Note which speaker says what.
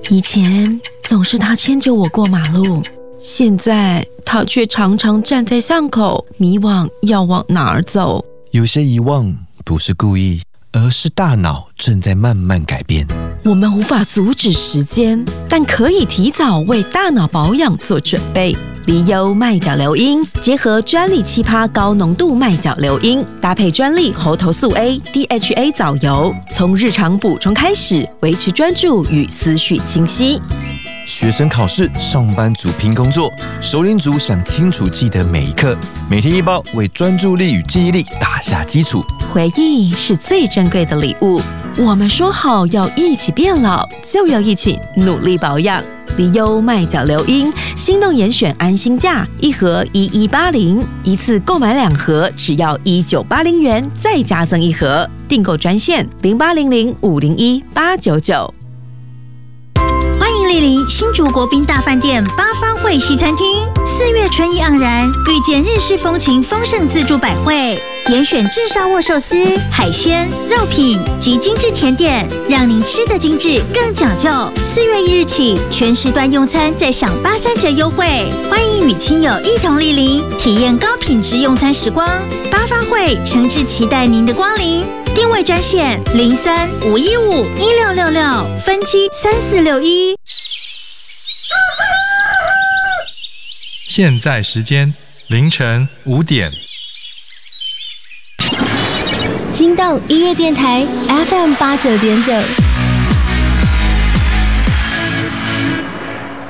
Speaker 1: 以前总是他牵着我过马路，现在他却常常站在巷口，迷惘要往哪儿走。
Speaker 2: 有些遗忘不是故意，而是大脑正在慢慢改变。
Speaker 1: 我们无法阻止时间，但可以提早为大脑保养做准备。离忧麦角硫因结合专利7%高浓度麦角硫因，搭配专利猴头素 A、DHA 藻油，从日常补充开始，维持专注与思绪清晰。
Speaker 2: 学生考试，上班族拼工作，首领族想清楚记得每一刻，每天一包，为专注力与记忆力打下基础。
Speaker 1: 回忆是最珍贵的礼物，我们说好要一起变老，就要一起努力保养。离忧麦角硫因心动严选安心价，一盒1180，一次购买2盒只要1980元，再加赠1盒。订购专线0800-501-899。
Speaker 3: 欢迎莅临新竹国宾大饭店八方会西餐厅，4月春意盎然，遇见日式风情丰盛自助百汇，严选炙烧握寿司、海鲜、肉品及精致甜点，让您吃得精致更讲究。4月1日起，全时段用餐再享83折优惠，欢迎与亲友一同莅临，体验高品质用餐时光。八方会诚挚期待您的光临。定位专线03-515-1666，分机3461。
Speaker 4: 现在时间凌晨5点。
Speaker 5: 心动音乐电台 FM 89.9。